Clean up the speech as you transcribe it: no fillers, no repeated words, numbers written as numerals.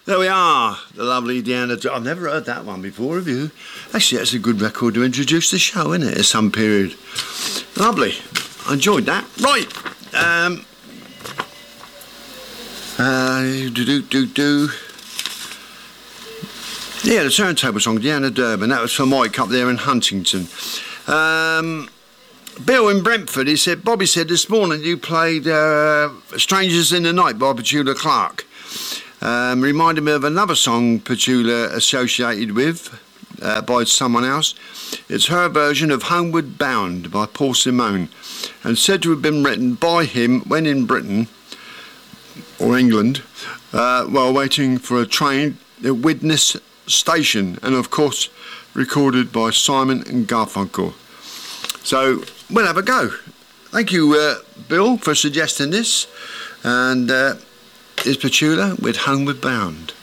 There we are, the lovely Deanna. I've never heard that one before, have you? Actually, that's a good record to introduce the show, isn't it, at some period? Lovely. I enjoyed that. Right. Yeah, the turntable song, Deanna Durbin. That was for Mike up there in Huntington. Bill in Brentford, he said, Bobby said this morning you played Strangers in the Night by Petula Clark. Reminded me of another song Petula associated with by someone else. It's her version of Homeward Bound by Paul Simon, and said to have been written by him when in Britain or England while waiting for a train at Widnes Station, and of course recorded by Simon and Garfunkel. So we'll have a go. Thank you, Bill, for suggesting this. And it's Petula with Homeward Bound.